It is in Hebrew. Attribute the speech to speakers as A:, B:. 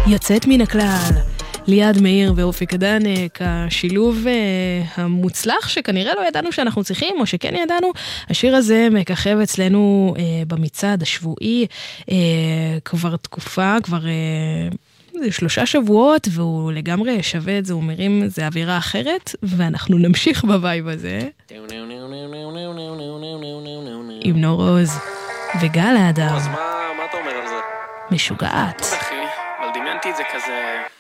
A: יוצאת מן הכלל. ליעד מאיר ואופק הדנק, השילוב המוצלח שכנראה לא ידענו שאנחנו צריכים, או שכן ידענו. השיר הזה מככב אצלנו במצעד השבועי כבר תקופה, כבר 3 שבועות, והוא לגמרי שווה את זה, הוא מרים, זה אווירה אחרת, ואנחנו נמשיך בווייב הזה. עם נור עוז וגל האדם.
B: אז מה אתה אומר על זה?
A: משוגעת.
B: אחי, אבל דמיינתי את זה כזה